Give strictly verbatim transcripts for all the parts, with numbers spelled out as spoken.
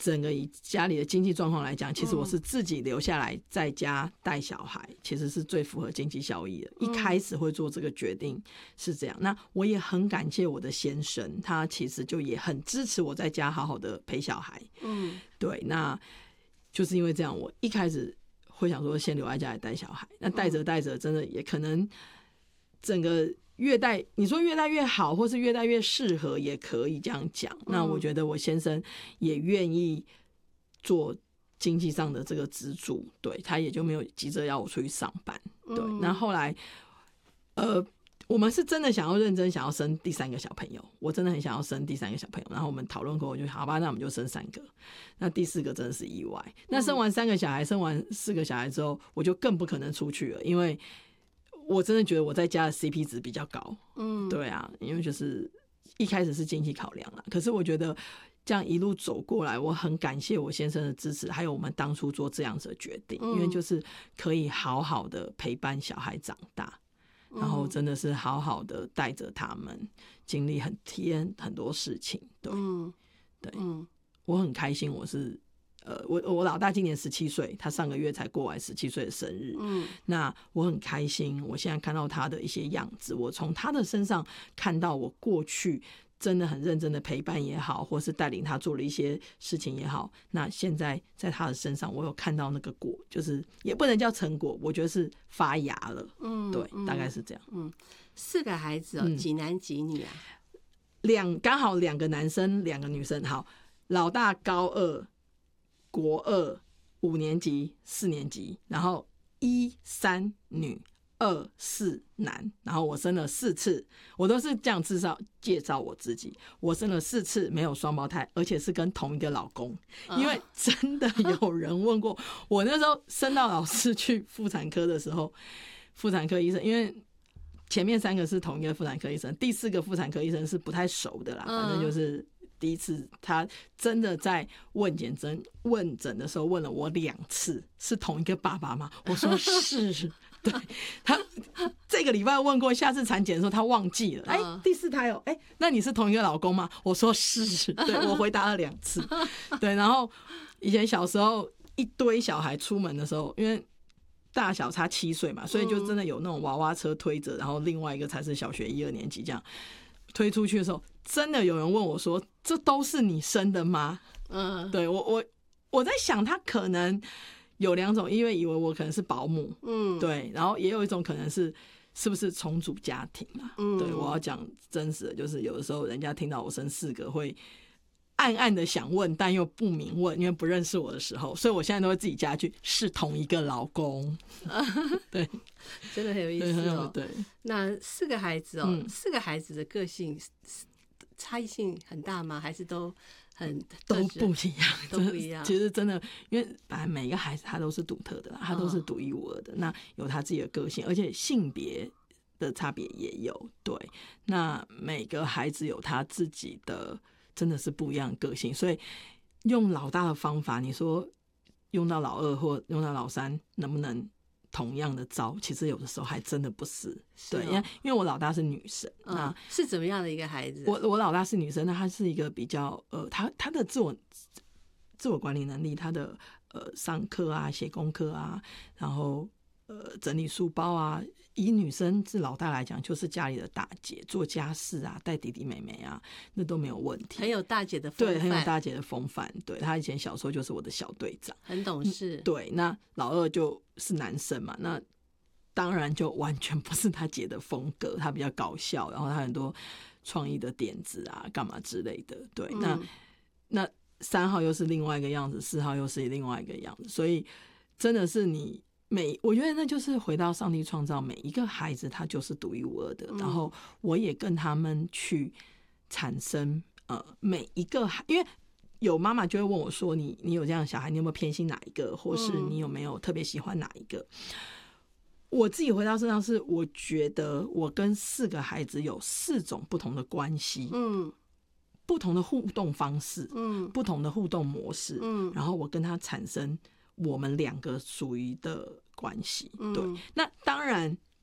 整个以家里的经济状况来讲，其实我是自己留下来在家带小孩，其实是最符合经济效益的。一开始会做这个决定是这样，那我也很感谢我的先生，他其实就也很支持我在家好好的陪小孩。嗯，对，那就是因为这样，我一开始会想说先留在家里带小孩，那带着带着真的也可能整个越带，你说越带越好或是越带越适合也可以这样讲。那我觉得我先生也愿意做经济上的这个支柱，对，他也就没有急着要我出去上班。对，那后来呃我们是真的想要认真想要生第三个小朋友，我真的很想要生第三个小朋友，然后我们讨论过，我就好吧，那我们就生三个。那第四个真的是意外。那生完三个小孩，生完四个小孩之后，我就更不可能出去了，因为我真的觉得我在家的 C P 值比较高。嗯，对啊，因为就是一开始是经济考量啦，可是我觉得这样一路走过来，我很感谢我先生的支持，还有我们当初做这样子的决定，因为就是可以好好的陪伴小孩长大。然后真的是好好的带着他们经历很体验很多事情。对，嗯，对，嗯，我很开心。我是呃，我我老大今年十七岁，他上个月才过完十七岁的生日。嗯，那我很开心。我现在看到他的一些样子，我从他的身上看到我过去真的很认真的陪伴也好，或是带领他做了一些事情也好，那现在在他的身上我有看到那个果，就是也不能叫成果，我觉得是发芽了。嗯，对，大概是这样。 嗯，四个孩子哦，几男几女啊？ 两刚好两个男生两个女生。好，老大高二国二五年级四年级，然后一三女二四男，然后我生了四次，我都是这样介绍介绍我自己，我生了四次没有双胞胎，而且是跟同一个老公。因为真的有人问过我，那时候生到老师去妇产科的时候，妇产科医生因为前面三个是同一个妇产科医生，第四个妇产科医生是不太熟的啦，反正就是第一次他真的在问诊诊问诊的时候问了我两次，是同一个爸爸吗？我说是。对，他这个礼拜问过，下次产检的时候他忘记了。哎、欸，第四胎哦，哎、欸，那你是同一个老公吗？我说是，对，我回答了两次。对，然后以前小时候一堆小孩出门的时候，因为大小差七岁嘛，所以就真的有那种娃娃车推着，然后另外一个才是小学一二年级这样推出去的时候，真的有人问我说：“这都是你生的吗？”嗯，对我我我在想，他可能有两种，因为以为我可能是保姆，嗯，对，然后也有一种可能是是不是重组家庭啊？嗯，对，我要讲真实的，就是有的时候人家听到我生四个会暗暗的想问，但又不明问，因为不认识我的时候，所以我现在都会自己加一句是同一个老公。对， 真的很有意思哦。 对， 那四个孩子哦，嗯、四个孩子的个性差异性很大吗？还是都很都不一样？ 都不一样。 其实真的，因为本来每一个孩子他都是独特的啦，他都是独一无二的，哦、那有他自己的个性，而且性别的差别也有。对，那每个孩子有他自己的。真的是不一样的个性，所以用老大的方法，你说用到老二或用到老三，能不能同样的招？其实有的时候还真的不是。是哦、对，因为因为我老大是女生， 嗯、那是怎么样的一个孩子？ 我我老大是女生，那她是一个比较呃，她她的自我自我管理能力，她的呃上课啊、写功课啊，然后呃整理书包啊。以女生是老大来讲，就是家里的大姐，做家事啊，带弟弟妹妹啊，那都没有问题， 很有大姐的风范， 对，很有大姐的风范。对，他以前小时候就是我的小队长， 很懂事。 对，那老二就是男生嘛，那当然就完全不是他姐的风格，他比较搞笑，然后他很多创意的点子啊，干嘛之类的。对，嗯、那那三号又是另外一个样子，四号又是另外一个样子，所以真的是你。每我觉得那就是回到上帝创造每一个孩子，他就是独一无二的。嗯、然后我也跟他们去产生呃每一个，因为有妈妈就会问我说：“你你有这样的小孩，你有没有偏心哪一个，或是你有没有特别喜欢哪一个？”嗯、我自己回到身上是，我觉得我跟四个孩子有四种不同的关系，嗯，不同的互动方式，嗯，不同的互动模式，嗯，然后我跟他产生我们两个属于的关系。对，嗯、那当然不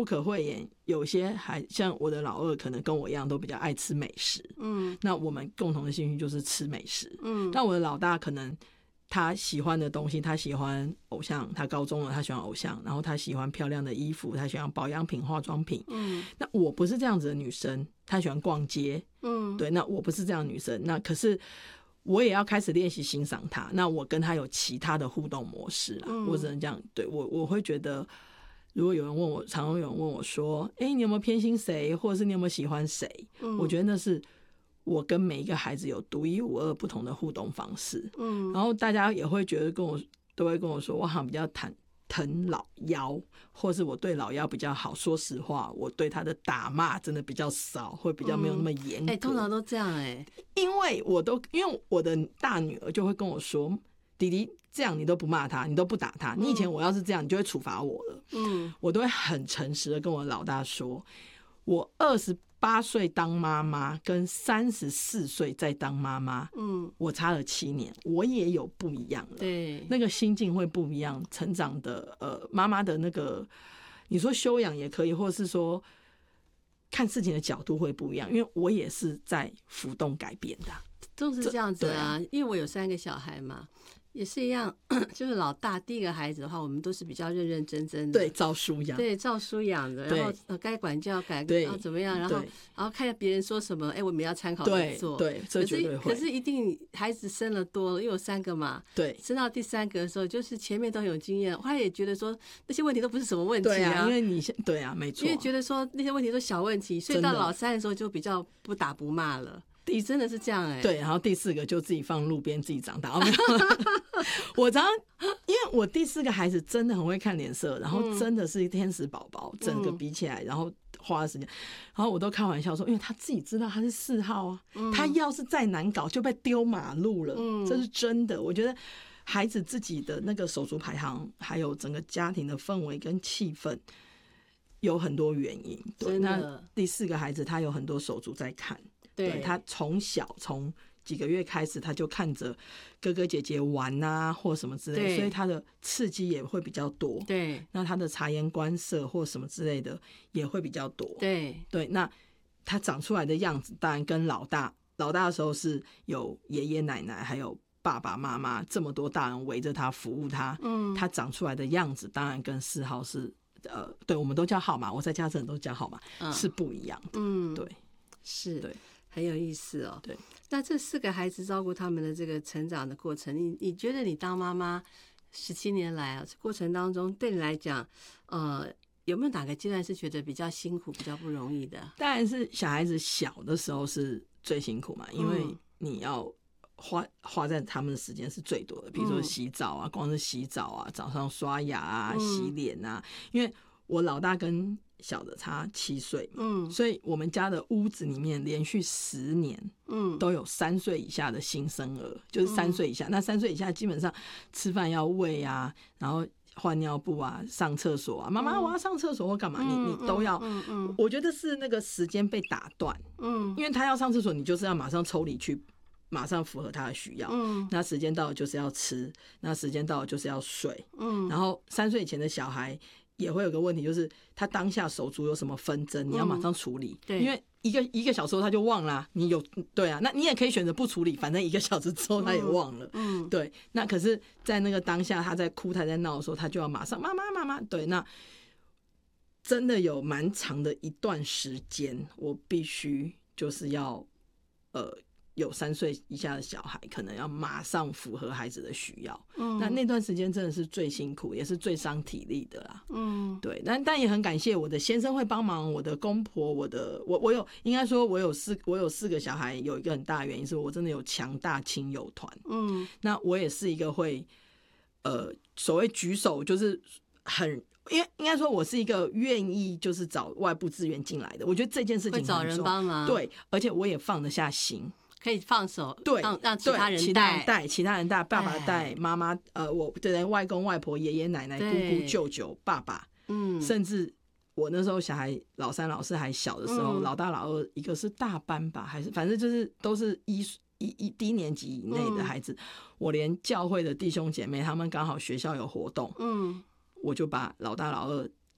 不可讳言，有些还像我的老二，可能跟我一样都比较爱吃美食。嗯，那我们共同的兴趣就是吃美食。嗯，但我的老大可能他喜欢的东西，他喜欢偶像，他高中了，他喜欢偶像，然后他喜欢漂亮的衣服，他喜欢保养品、化妆品。嗯，那我不是这样子的女生，他喜欢逛街。嗯，对，那我不是这样的女生，那可是我也要开始练习欣赏他。那我跟他有其他的互动模式啦，嗯、我只能这样。对我，我会觉得。如果有人问我，常常有人问我说：“哎、欸，你有没有偏心谁，或者是你有没有喜欢谁？”嗯，我觉得那是我跟每一个孩子有独一无二不同的互动方式。嗯，然后大家也会觉得跟我都会跟我说，我好像比较疼疼老幺，或是我对老幺比较好。说实话，我对他的打骂真的比较少，会比较没有那么严格。 哎、嗯欸，通常都这样哎、 欸，因为我都因为我的大女儿就会跟我说：“弟弟。”这样你都不骂他，你都不打他，你以前我要是这样，你就会处罚我了。嗯，我都会很诚实的跟我老大说，我二十八岁当妈妈，跟三十四岁再当妈妈，嗯，我差了七年，我也有不一样了。 对， 那个心境会不一样，成长的呃，妈妈的那个，你说修养也可以，或是说看事情的角度会不一样，因为我也是在浮动改变的， 都是这样子啊。因为我有三个小孩嘛。也是一样，就是老大第一个孩子的话，我们都是比较认认真真的， 对，照书养， 对，照书养的，然后呃该管教改，然后怎么样，然后然后看下别人说什么，哎，我们要参考着做， 对，这绝对会。 可是可是一定孩子生了多了，又有三个嘛， 对， 生到第三个的时候，就是前面都有经验，他也觉得说那些问题都不是什么问题啊， 对啊，因为你对啊，没错， 因为觉得说那些问题都小问题，所以到老三的时候就比较不打不骂了。第真的是这样哎、欸， 对，然后第四个就自己放路边自己长大。我常常因为我第四个孩子真的很会看脸色，然后真的是天使宝宝，嗯、整个比起来，然后花了时间，然后我都开玩笑说，因为他自己知道他是四号啊，嗯、他要是再难搞就被丢马路了，嗯、这是真的。我觉得孩子自己的那个手足排行，还有整个家庭的氛围跟气氛。有很多原因，对，那第四个孩子他有很多手足在看。对，他从小从几个月开始，他就看着哥哥姐姐玩啊，或什么之类的，所以他的刺激也会比较多。 对， 那他的察言观色或什么之类的也会比较多。 对对，那他长出来的样子，当然跟老大老大的时候是有爷爷奶奶还有爸爸妈妈这么多大人围着他服务他，嗯，他长出来的样子当然跟四号是呃，对，我们都叫号码，我在家真的都叫号码，嗯、是不一样的。嗯，对， 是， 对。 很有意思哦。 对， 那这四个孩子照顾他们的这个成长的过程，你你觉得你当妈妈十七年来啊，过程当中对你来讲，呃，有没有哪个阶段是觉得比较辛苦、比较不容易的？ 当然是小孩子小的时候是最辛苦嘛，因为你要花花在他们的时间是最多的，比如说洗澡啊，光是洗澡啊，早上刷牙啊，洗脸啊，因为我老大跟小的差七岁嘛，嗯，所以我们家的屋子里面连续十年，嗯，都有三岁以下的新生儿，就是三岁以下。嗯、那三岁以下基本上吃饭要喂啊，然后换尿布啊，上厕所啊，妈妈、嗯、我要上厕所或干嘛，嗯、你你都要。嗯嗯，我觉得是那个时间被打断，嗯，因为他要上厕所，你就是要马上抽离去。马上符合他的需要，嗯，那时间到了就是要吃，那时间到了就是要睡，嗯，然后三岁以前的小孩也会有个问题，就是他当下手足有什么纷争，你要马上处理，对、嗯，因为一个一个小时后他就忘了、啊，你有对啊，那你也可以选择不处理，反正一个小时之后他也忘了，嗯，对，那可是，在那个当下他在哭他在闹的时候，他就要马上妈妈妈妈，对，那真的有蛮长的一段时间，我必须就是要呃。有三岁以下的小孩，可能要马上符合孩子的需要。嗯，那那段时间真的是最辛苦，也是最伤体力的啦。嗯，对，但但也很感谢我的先生会帮忙，我的公婆，我的我我有应该说我有四我有四个小孩，有一个很大的原因是我真的有强大亲友团。嗯，那我也是一个会呃所谓举手就是很。因为应该说，我是一个愿意就是找外部资源进来的。我觉得这件事情很重要， 会找人帮忙， 对，而且我也放得下心。 可以放手，对，让让其他人带， 其他人带，其他人带，爸爸带，妈妈，呃，我对外公外婆、爷爷奶奶、姑姑、舅舅、爸爸，嗯，甚至我那时候小孩老三、老四还小的时候，嗯、老大、老二一个是大班吧，还是反正就是都是一一一低年级以内的孩子，嗯、我连教会的弟兄姐妹他们刚好学校有活动，嗯，我就把老大、老二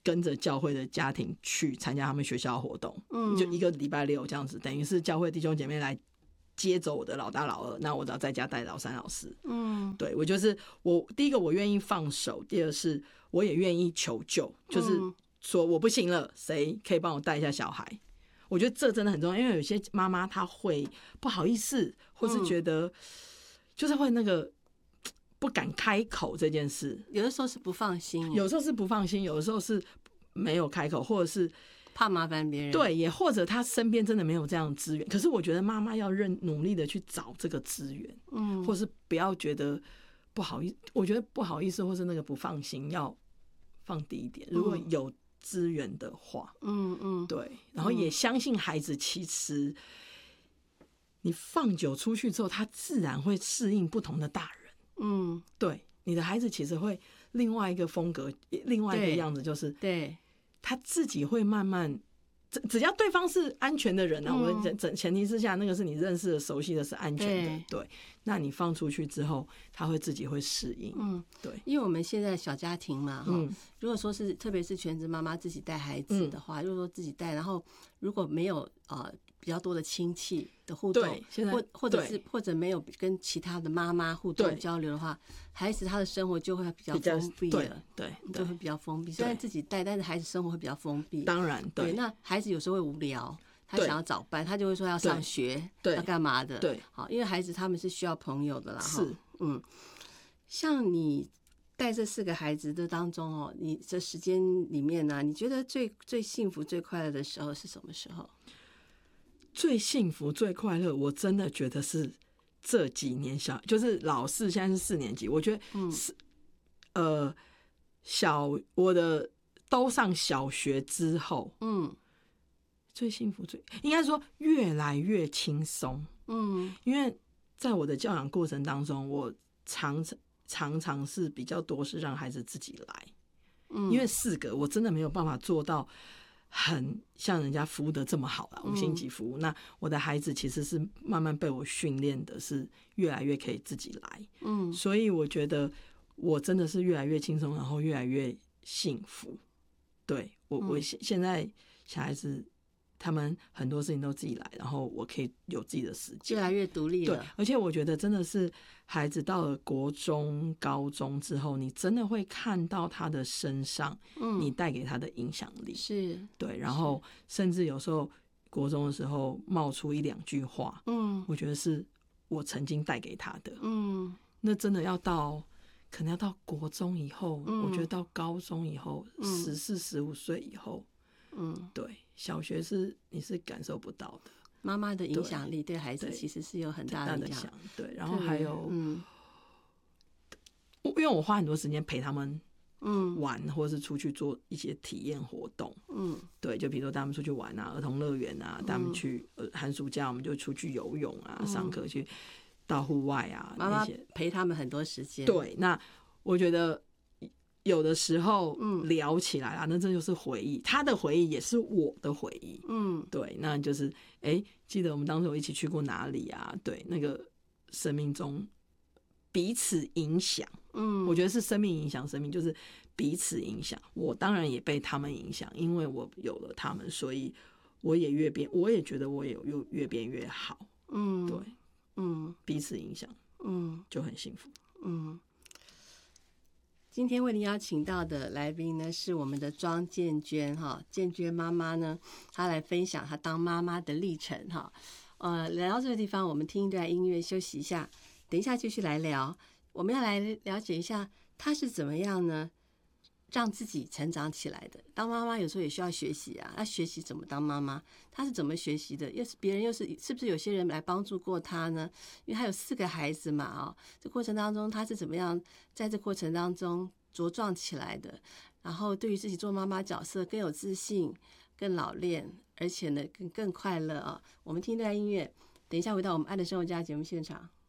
跟着教会的家庭去参加他们学校的活动， 嗯， 就一个礼拜六这样子，等于是教会弟兄姐妹来接走我的老大老二，那我只要在家带老三老四。 嗯， 对，我就是我第一个我愿意放手，第二是我也愿意求救，就是说我不行了，谁可以帮我带一下小孩？我觉得这真的很重要，因为有些妈妈她会不好意思，或是觉得就是会那个不敢开口这件事， 有的时候是不放心， 有时候是不放心，有的时候是没有开口，或者是怕麻烦别人， 对，也或者他身边真的没有这样的资源。可是我觉得妈妈要认努力的去找这个资源，嗯，或是不要觉得不好意思，我觉得不好意思或是那个不放心要放低一点。如果有资源的话， 嗯嗯， 对，然后也相信孩子，其实你放久出去之后，他自然会适应不同的大人。嗯，对，你的孩子其实会另外一个风格，另外一个样子，就是对他自己会慢慢，只只要对方是安全的人啊，嗯、我的前提之下，那个是你认识的、熟悉的，是安全的，对。对，那你放出去之后，他会自己会适应。嗯，对， 因为我们现在小家庭嘛，哈、嗯，如果说是特别是全职妈妈自己带孩子的话，嗯、如果说自己带，然后如果没有呃。比较多的亲戚的互动，或或者是或者没有跟其他的妈妈互动交流的话，孩子他的生活就会比较封闭了， 对， 就会比较封闭。虽然自己带，但是孩子生活会比较封闭。 当然，对。 对，那孩子有时候会无聊，他想要找伴，他就会说要上学，要干嘛的？ 对， 好，因为孩子他们是需要朋友的啦。 是， 嗯，像你带这四个孩子的当中哦，你这时间里面呢、啊，你觉得最最幸福、最快乐的时候是什么时候？ 最幸福、最快乐，我真的觉得是这几年小，就是老四现在是四年级，我觉得是、嗯、呃小我的都上小学之后，嗯，最幸福最应该说越来越轻松，嗯，因为在我的教养过程当中，我常常常是比较多是让孩子自己来，嗯，因为四个我真的没有办法做到。很像人家服务的这么好啦，五星级服务、嗯。那我的孩子其实是慢慢被我训练的，是越来越可以自己来。嗯，所以我觉得我真的是越来越轻松，然后越来越幸福。对我，我现在小孩子他们很多事情都自己来，然后我可以有自己的时间， 越来越独立了。 对，而且我觉得真的是孩子到了国中、高中之后，你真的会看到他的身上，嗯，你带给他的影响力是对，然后甚至有时候国中的时候冒出一两句话，嗯，我觉得是我曾经带给他的，嗯，那真的要到可能要到国中以后，嗯、我觉得到高中以后，十四、十五岁以后，嗯，对，小学是你是感受不到的。 妈妈的影响力对孩子其实是有很大的影响， 对。然后还有，嗯，因为我花很多时间陪他们，嗯，玩，或者是出去做一些体验活动，嗯，对，就比如说带他们出去玩啊，儿童乐园啊，带他们去，呃，寒暑假我们就出去游泳啊，嗯、上课去到户外啊， 妈妈陪他们很多时间。 对，那我觉得。有的时候聊起来啊，嗯、那这就是回忆，他的回忆也是我的回忆。嗯，对，那就是哎、欸，记得我们当时有一起去过哪里啊？对，那个生命中彼此影响，嗯，我觉得是生命影响生命，就是彼此影响。我当然也被他们影响，因为我有了他们，所以我也越变，我也觉得我也有越变越好。嗯，对，嗯，彼此影响，嗯，就很幸福。嗯。 今天为您邀请到的来宾呢，是我们的庄建娟哈，建娟妈妈呢，她来分享她当妈妈的历程哈。呃，聊到这个地方，我们听一段音乐休息一下，等一下继续来聊。我们要来了解一下她是怎么样呢，让自己成长起来的。当妈妈有时候也需要学习啊，要学习怎么当妈妈，她是怎么学习的？又是别人又是是不是有些人来帮助过她呢？因为她有四个孩子嘛，啊、哦，这过程当中她是怎么样在这过程当中茁壮起来的？然后对于自己做妈妈角色更有自信、更老练，而且呢更更快乐啊！我们听一段音乐，等一下回到我们爱的生活家节目现场。